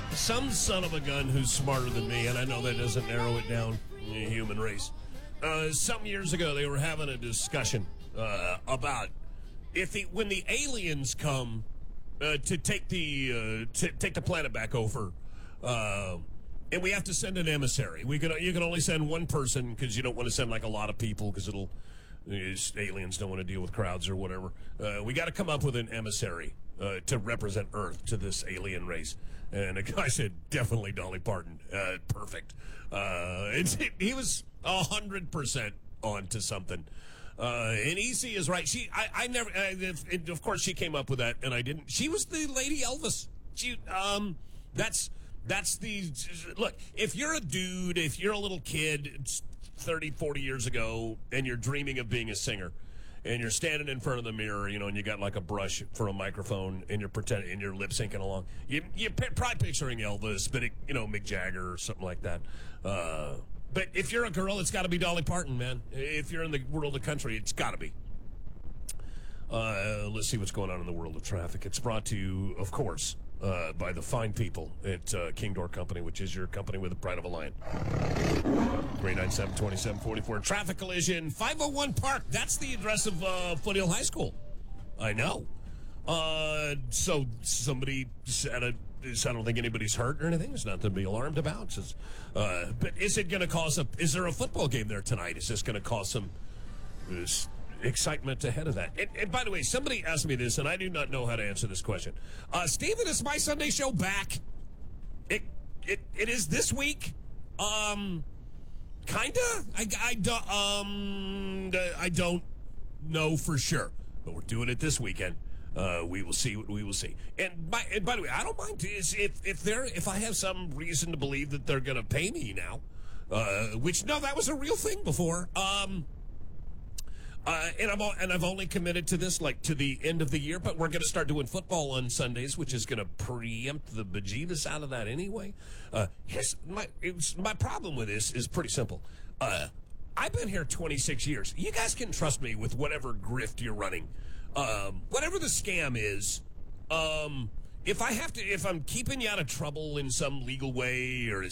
some son of a gun who's smarter than me, and I know that doesn't narrow it down in the human race. Some years ago, they were having a discussion about when the aliens come to take the planet back over, and we have to send an emissary. You can only send one person because you don't want to send like a lot of people because aliens don't want to deal with crowds or whatever. We got to come up with an emissary to represent Earth to this alien race. And a guy said, definitely Dolly Parton. Perfect. He was 100% on to something. And EC is right. I never, of course she came up with that and I didn't. She was the Lady Elvis. Look, if you're a dude, if you're a little kid 30, 40 years ago and you're dreaming of being a singer and you're standing in front of the mirror, and you got like a brush for a microphone and you're pretending and you're lip syncing along, you're probably picturing Elvis, but Mick Jagger or something like that. But if you're a girl, it's got to be Dolly Parton, man. If you're in the world of country, it's got to be. Let's see what's going on in the world of traffic. It's brought to you, of course, by the fine people at King Door Company, which is your company with the pride of a lion. 397-2744. Traffic collision, 501 Park. That's the address of Foothill High School. I know. So somebody said I don't think anybody's hurt or anything. It's nothing to be alarmed about. But is it going to cause is there a football game there tonight? Is this going to cause some excitement ahead of that? And by the way, somebody asked me this, and I do not know how to answer this question. Steven, is My Sunday Show back? It is this week. Kinda. I don't know for sure, but we're doing it this weekend. We will see what we will see. And by the way, I don't mind if I have some reason to believe that they're going to pay me now, that was a real thing before. And I've only committed to this to the end of the year, but we're going to start doing football on Sundays, which is going to preempt the bejeebus out of that anyway. My problem with this is pretty simple. I've been here 26 years. You guys can trust me with whatever grift you're running. Whatever the scam is, if I'm keeping you out of trouble in some legal way or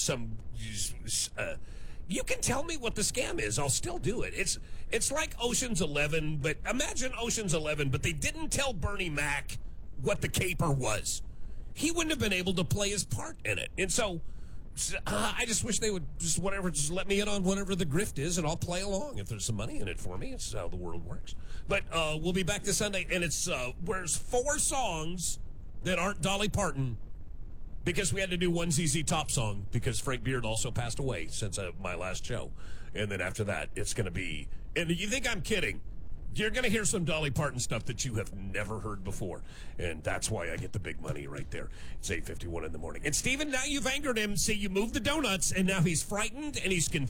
you can tell me what the scam is. I'll still do it. It's like Ocean's 11, but imagine Ocean's 11, but they didn't tell Bernie Mac what the caper was. He wouldn't have been able to play his part in it. And so I just wish they would just let me in on whatever the grift is, and I'll play along if there's some money in it for me. It's how the world works. But we'll be back this Sunday, and there's 4 songs that aren't Dolly Parton, because we had to do one ZZ Top song because Frank Beard also passed away since my last show. And then after that, it's going to be... And you think I'm kidding? You're going to hear some Dolly Parton stuff that you have never heard before. And that's why I get the big money right there. It's 8:51 in the morning. And Steven, now you've angered him. See, you moved the donuts, and now he's frightened, and he's confused.